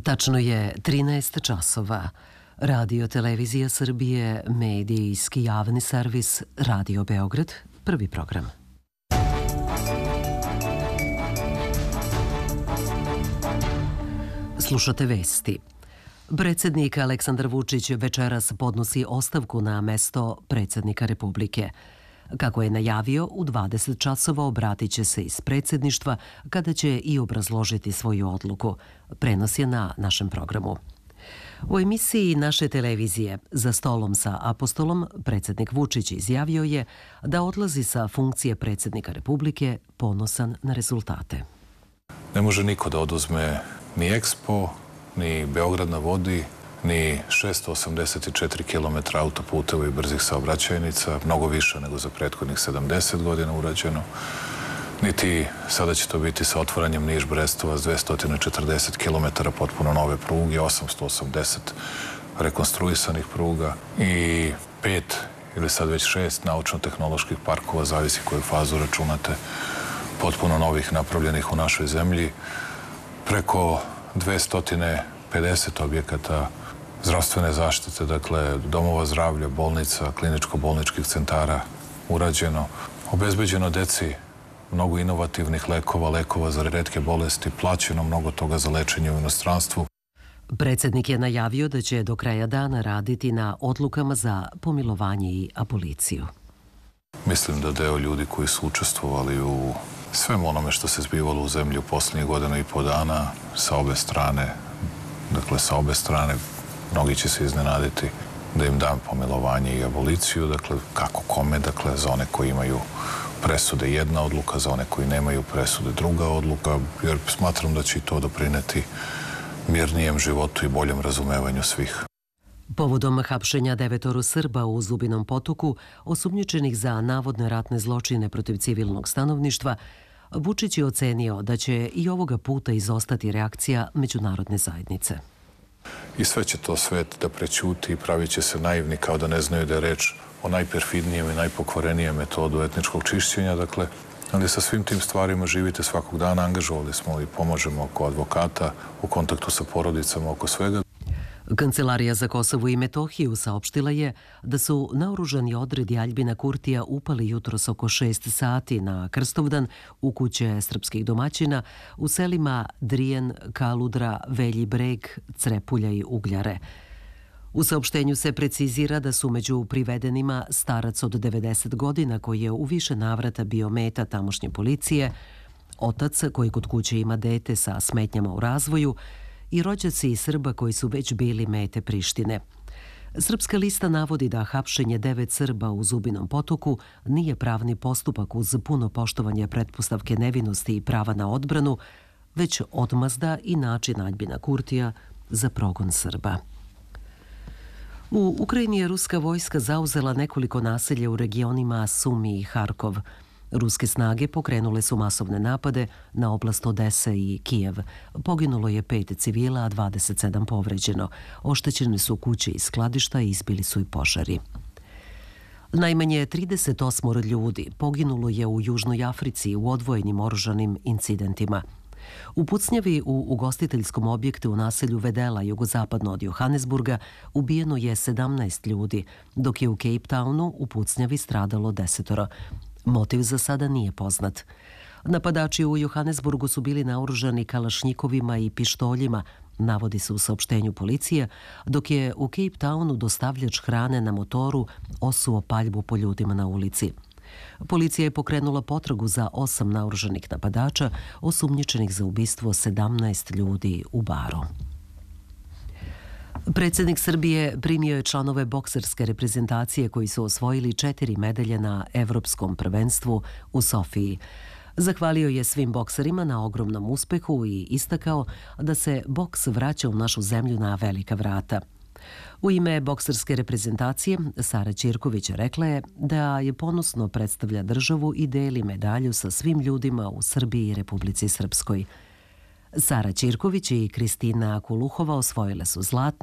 Tačno je 13 časova. Radio Televizija Srbije, medijski javni servis Radio Beograd, prvi program. Slušate vesti. Predsjednik Aleksandar Vučić večeras podnosi ostavku na mesto predsjednika Republike. Kako je najavio, u 20 časova obratit će se iz predsjedništva kada će i obrazložiti svoju odluku. Prenos je na našem programu. U emisiji naše televizije Za stolom sa apostolom predsjednik Vučić izjavio je da odlazi sa funkcije predsjednika Republike ponosan na rezultate. Ne može niko da oduzme ni Expo, ni Beograd na vodi, ni 684 km autoputeva i brzih saobraćajnica, mnogo više nego za prethodnih 70 godina urađeno. Niti sada će to biti sa otvaranjem Niš-Brestovac 240 km potpuno nove pruge, 880 rekonstruisanih pruga i 5 ili sad već 6 naučno-tehnoloških parkova, zavisi koju fazu računate, potpuno novih napravljenih u našoj zemlji, preko 250 objekata zdravstvene zaštite, dakle domova zdravlja, bolnica, kliničko-bolničkih centara urađeno, obezbeđeno deci mnogo inovativnih lekova za retke bolesti, plaćeno mnogo toga za lečenje u inostranstvu. Predsjednik je najavio da će do kraja dana raditi na odlukama za pomilovanje i aboliciju. Mislim da deo ljudi koji su učestvovali u svemu onome što se zbivalo u zemlji u posljednjih godina i po dana sa obe strane, mnogi će se iznenaditi da im dam pomilovanje i aboliciju, dakle kako kome, dakle za one koji imaju presude jedna odluka, za one koji nemaju presude druga odluka, jer smatram da će i to doprineti mirnijem životu i boljem razumevanju svih. Povodom hapšenja 9 Srba u Zubinom Potoku, osumnjičenih za navodne ratne zločine protiv civilnog stanovništva, Vučić je ocenio da će i ovoga puta izostati reakcija međunarodne zajednice. I sve će to svet da prećuti i pravit će se naivni kao da ne znaju da je reč o najperfidnijem i najpokvarenijem metodu etničkog čišćenja, dakle, ali sa svim tim stvarima živite svakog dana, angažovali smo i pomažemo oko advokata, u kontaktu sa porodicama, oko svega. Kancelarija za Kosovo i Metohiju saopštila je da su naoružani odredi Aljbina Kurtija upali jutros oko 6 sati na Krstovdan u kuće srpskih domaćina u selima Drijen, Kaludra, Velji Breg, Crepulja i Ugljare. U saopštenju se precizira da su među privedenima starac od 90 godina koji je u više navrata bio meta tamošnje policije, otac koji kod kuće ima dete sa smetnjama u razvoju i rođaci Srba koji su već bili mete Prištine. Srpska lista navodi da hapšenje 9 Srba u Zubinom Potoku nije pravni postupak uz puno poštovanje pretpostavke nevinosti i prava na odbranu, već odmazda i način Aljbina Kurtija za progon Srba. U Ukrajini je ruska vojska zauzela nekoliko naselja u regionima Sumi i Harkov. Ruske snage pokrenule su masovne napade na oblast Odese i Kijev. Poginulo je 5 civila, a 27 povređeno. Oštećene su kuće i skladišta i izbili su i požari. Najmanje 38 ljudi poginulo je u Južnoj Africi u odvojenim oružanim incidentima. U pucnjavi u ugostiteljskom objektu u naselju Vedela, jugozapadno od Johannesburga, ubijeno je 17 ljudi, dok je u Cape Townu u pucnjavi stradalo 10. Motiv za sada nije poznat. Napadači u Johannesburgu su bili naoružani kalašnjikovima i pištoljima, navodi se u saopštenju policije, dok je u Cape Townu dostavljač hrane na motoru osuo paljbu po ljudima na ulici. Policija je pokrenula potragu za 8 naoružanih napadača, osumnjičenih za ubistvo 17 ljudi u baru. Predsjednik Srbije primio je članove bokserske reprezentacije koji su osvojili 4 medalje na Evropskom prvenstvu u Sofiji. Zahvalio je svim bokserima na ogromnom uspehu i istakao da se boks vraća u našu zemlju na velika vrata. U ime bokserske reprezentacije Sara Ćirković rekla je da je ponosno predstavlja državu i deli medalju sa svim ljudima u Srbiji i Republici Srpskoj. Sara Ćirković i Kristina Kuluhova osvojile su zlatno,